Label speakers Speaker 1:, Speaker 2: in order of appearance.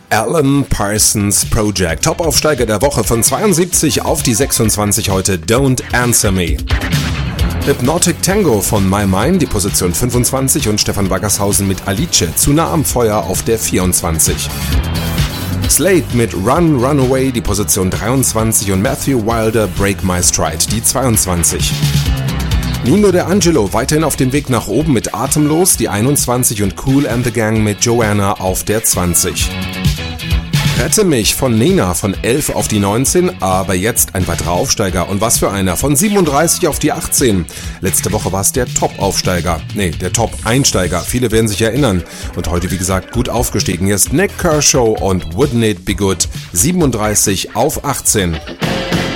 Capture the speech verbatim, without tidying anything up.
Speaker 1: Alan Parsons Project. Top-Aufsteiger der Woche von zweiundsiebzig auf die sechsundzwanzig heute, Don't Answer Me. Hypnotic Tango von My Mind, die Position fünfundzwanzig, und Stefan Waggershausen mit Alice, zu nah am Feuer, auf der vierundzwanzig. Slade mit Run, Runaway, die Position dreiundzwanzig, und Matthew Wilder, Break My Stride, die zweiundzwanzig. Nino D'Angelo weiterhin auf dem Weg nach oben mit Atemlos, die einundzwanzig, und Kool and the Gang mit Joanna auf der zwanzig. Rette mich von Nena von elf auf die neunzehn, aber jetzt ein weiterer Aufsteiger, und was für einer, von siebenunddreißig auf die achtzehn. Letzte Woche war es der Top-Aufsteiger, nee, der Top-Einsteiger, viele werden sich erinnern, und heute wie gesagt gut aufgestiegen. Hier ist Nick Kershaw und Wouldn't It Be Good, siebenunddreißig auf achtzehn.